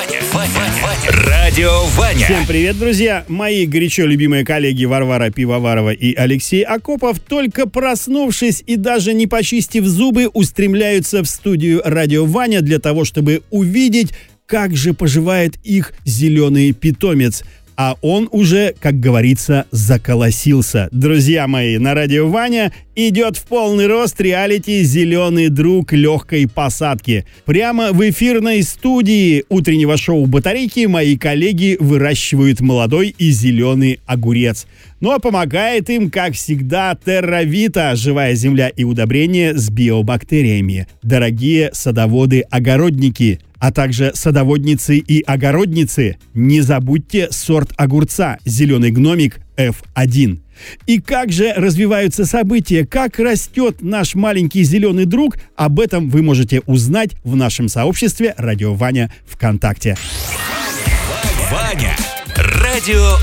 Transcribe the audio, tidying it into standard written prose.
Радио Ваня. Всем привет, друзья! Мои горячо любимые коллеги Варвара Пивоварова и Алексей Акопов, только проснувшись и даже не почистив зубы, устремляются в студию Радио Ваня для того, чтобы увидеть, как же поживает их зеленый питомец. А он уже, как говорится, заколосился. Друзья мои, на Радио Ваня идет в полный рост реалити «Зеленый друг легкой посадки». Прямо в эфирной студии утреннего шоу «Батарейки» мои коллеги выращивают молодой и зеленый огурец. Ну а помогает им, как всегда, Терравита, живая земля и удобрения с биобактериями. Дорогие садоводы-огородники, а также садоводницы и огородницы, не забудьте сорт огурца «Зеленый гномик F1». И как же развиваются события, как растет наш маленький зеленый друг, об этом вы можете узнать в нашем сообществе «Радио Ваня» ВКонтакте. Ваня. Радио